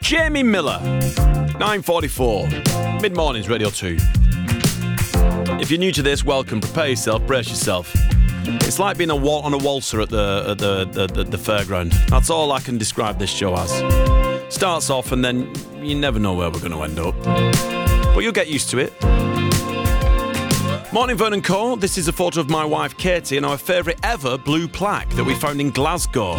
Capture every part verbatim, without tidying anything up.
Jamie Miller, nine forty-four, Mid-Mornings, Radio two. If you're new to this, welcome. Prepare yourself, brace yourself. It's like being a wal- on a waltzer at the at the, the, the, the fairground. That's all I can describe this show as. Starts off and then you never know where we're going to end up. But you'll get used to it. Morning, Vernon Cole. This is a photo of my wife, Katie, and our favourite ever blue plaque that we found in Glasgow.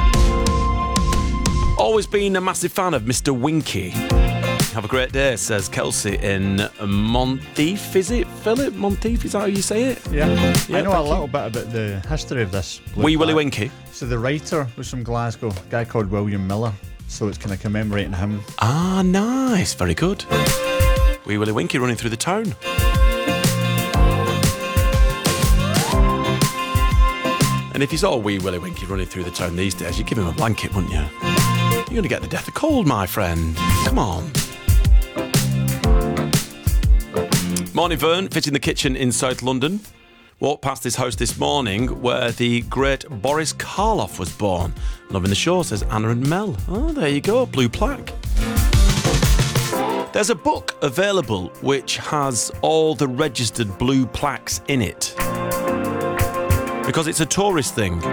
Always been a massive fan of Mister Winky. Have a great day, says Kelsey in Monteith. Is it, Philip? Monteith, is that how you say it? Yeah. yeah I know a you. little bit about the history of this. Wee Willie Winky. So the writer was from Glasgow, a guy called William Miller. So it's kind of commemorating him. Ah, nice. Very good. Wee Willie Winky running through the town. And if you saw Wee Willie Winky running through the town these days, you'd give him a blanket, wouldn't you? You're going to get the death of cold, my friend. Come on. Morning, Vern. Fit in the kitchen in South London. Walked past this house this morning where the great Boris Karloff was born. Loving the show, says Anna and Mel. Oh, there you go. Blue plaque. There's a book available which has all the registered blue plaques in it. Because it's a tourist thing.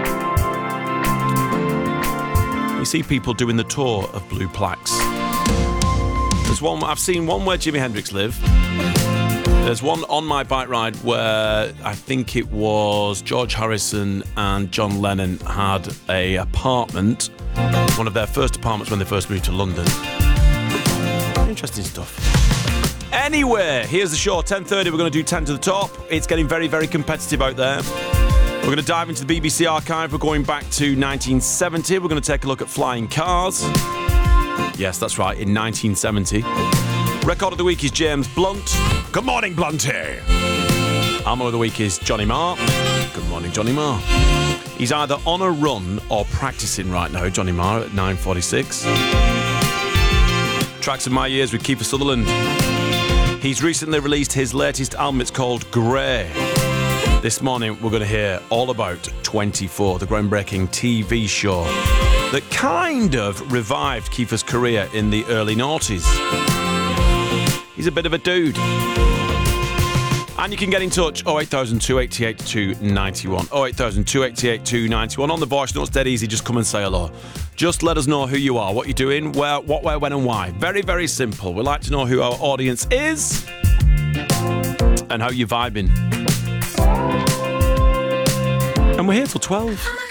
You see people doing the tour of blue plaques. There's one, I've seen one where Jimi Hendrix lived. There's one on my bike ride where I think it was George Harrison and John Lennon had a apartment, one of their first apartments when they first moved to London. Interesting stuff. Anyway, here's the show. ten thirty, we're going to do ten to the top. It's getting very, very competitive out there. We're going to dive into the B B C archive. We're going back to nineteen seventy. We're going to take a look at flying cars. Yes, that's right, in nineteen seventy. Record of the week is James Blunt. Good morning, Blunty. Album of the week is Johnny Marr. Good morning, Johnny Marr. He's either on a run or practicing right now, Johnny Marr, at nine forty-six. Tracks of My Years with Kiefer Sutherland. He's recently released his latest album. It's called Grey. This morning, we're going to hear all about twenty-four, the groundbreaking T V show that kind of revived Kiefer's career in the early noughties. He's a bit of a dude. And you can get in touch, oh eight thousand, two eight eight, two nine one. oh eight thousand, two eight eight, two nine one. On the voice notes, dead easy, just come and say hello. Just let us know who you are, what you're doing, where, what, where, when and why. Very, very simple. We'd like to know who our audience is and how you're vibing. And we're here till twelve.